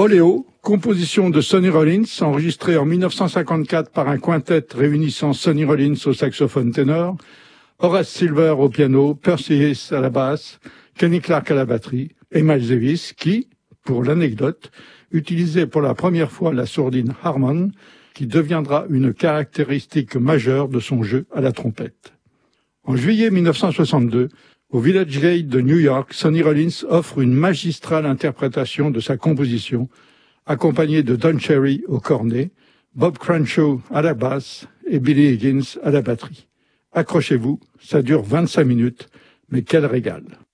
Oléo, composition de Sonny Rollins, enregistrée en 1954 par un quintet réunissant Sonny Rollins au saxophone ténor, Horace Silver au piano, Percy Hiss à la basse, Kenny Clarke à la batterie et Miles Davis qui, pour l'anecdote, utilisait pour la première fois la sourdine Harmon, qui deviendra une caractéristique majeure de son jeu à la trompette. En juillet 1962, au Village Gate de New York, Sonny Rollins offre une magistrale interprétation de sa composition, accompagnée de Don Cherry au cornet, Bob Crenshaw à la basse et Billy Higgins à la batterie. Accrochez-vous, ça dure 25 minutes, mais quel régal!